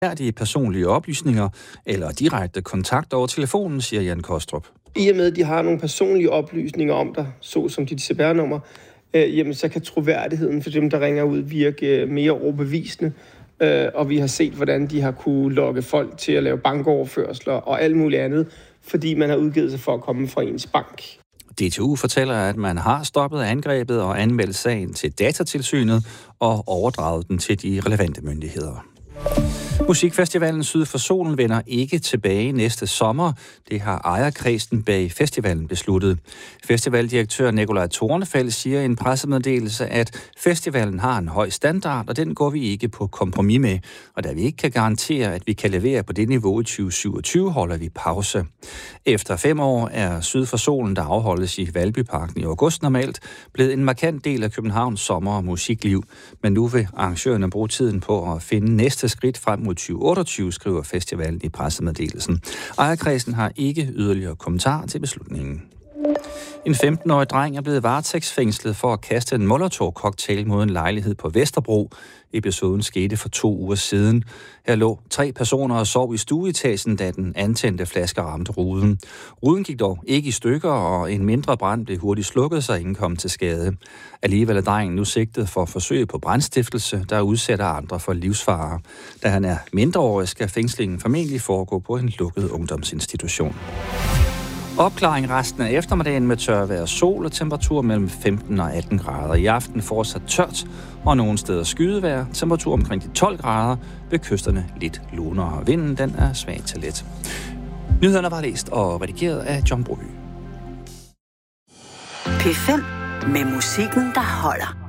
de personlige oplysninger eller direkte kontakt over telefonen, siger Jan Kostrup. I og med, at de har nogle personlige oplysninger om dig, såsom dit CPR-nummer, jamen så kan troværdigheden for dem, der ringer ud, virke mere overbevisende. Og vi har set, hvordan de har kunne lokke folk til at lave bankoverførsler og alt muligt andet, fordi man har udgivet sig for at komme fra ens bank. DTU fortæller, at man har stoppet angrebet og anmeldt sagen til Datatilsynet og overdraget den til de relevante myndigheder. Musikfestivalen Syd for Solen vender ikke tilbage næste sommer. Det har ejerkredsen bag festivalen besluttet. Festivaldirektør Nikolaj Tornefeld siger i en pressemeddelelse, at festivalen har en høj standard, og den går vi ikke på kompromis med. Og da vi ikke kan garantere, at vi kan levere på det niveau i 2027, holder vi pause. Efter 5 år er Syd for Solen, der afholdes i Valbyparken i august normalt, blevet en markant del af Københavns sommer- og musikliv. Men nu vil arrangørerne bruge tiden på at finde næste skridt frem mod 2028, skriver festivalen i pressemeddelelsen. Ejerkredsen har ikke yderligere kommentar til beslutningen. En 15-årig dreng er blevet varetægtsfængslet for at kaste en Molotov-cocktail mod en lejlighed på Vesterbro. Episoden skete for 2 uger siden. Her lå 3 personer og sov i stueetagen, da den antændte flaske ramte ruden. Ruden gik dog ikke i stykker, og en mindre brand blev hurtigt slukket, så ingen kom til skade. Alligevel er drengen nu sigtet for forsøg på brandstiftelse, der udsætter andre for livsfare. Da han er mindreårig, skal fængslingen formentlig foregå på en lukket ungdomsinstitution. Opklaring resten af eftermiddagen med tørvejr og sol og temperatur mellem 15 og 18 grader. I aften fortsat tørt og nogle steder skydevejr. Temperatur omkring de 12 grader. Ved kysterne lidt lunere. Vinden den er svag til let. Nyhederne var læst og redigeret af John Broby. P5 med musikken, der holder.